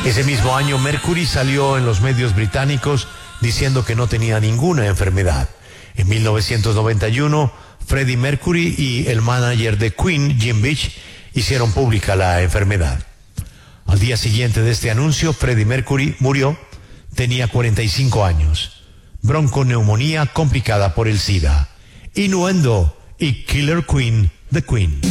Ese mismo año, Mercury salió en los medios británicos diciendo que no tenía ninguna enfermedad. En 1991, Freddie Mercury y el manager de Queen, Jim Beach, hicieron pública la enfermedad. Al día siguiente de este anuncio, Freddie Mercury murió. Tenía 45 años. Bronconeumonía complicada por el SIDA. Innuendo y Killer Queen, The Queen.